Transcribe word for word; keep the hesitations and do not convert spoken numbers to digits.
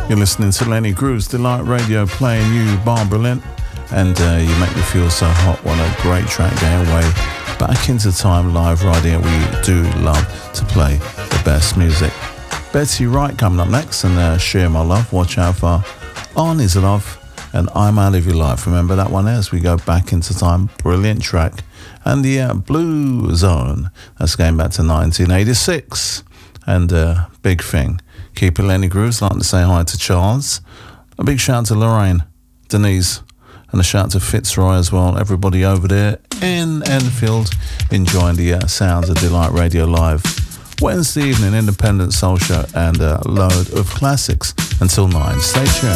You're listening to Lenny Grooves, Delight Radio, playing you Barbara Lynn, and uh, you make me feel so hot. What a great track going away back into time live right here. We do love to play the best music. Betty Wright coming up next, and uh, Share My Love, Watch Out For Arnie's Love, and I'm Out of Your Life. Remember that one as we go back into time. Brilliant track. And the uh, Blue Zone, that's going back to nineteen eighty-six, and uh, big thing. Keep it Lenny Grooves. Like to say hi to Charles. A big shout to Lorraine, Denise, and a shout to Fitzroy as well. Everybody over there in Enfield enjoying the uh, sounds of Delight Radio Live. Wednesday evening, independent soul show, and a load of classics until nine. Stay tuned.